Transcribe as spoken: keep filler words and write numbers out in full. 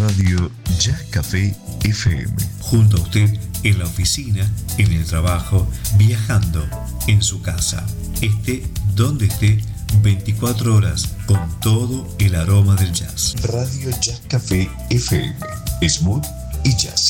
Radio Jazz Café F M. Junto a usted en la oficina, en el trabajo, viajando, en su casa. Esté donde esté, veinticuatro horas con todo el aroma del jazz. Radio Jazz Café F M. Smooth y jazz.